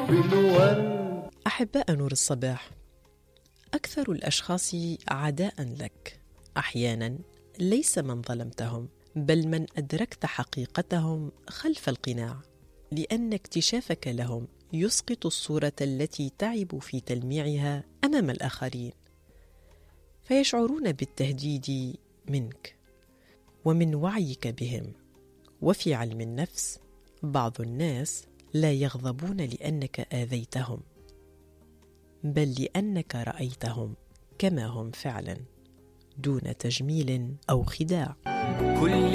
بالورد. أحباء نور الصباح، أكثر الأشخاص عداء لك أحيانا ليس من ظلمتهم، بل من أدركت حقيقتهم خلف القناع، لأن اكتشافك لهم يسقط الصورة التي تعبوا في تلميعها أمام الآخرين، فيشعرون بالتهديد منك ومن وعيك بهم. وفي علم النفس بعض الناس لا يغضبون لأنك آذيتهم، بل لأنك رأيتهم كما هم فعلا دون تجميل أو خداع. كل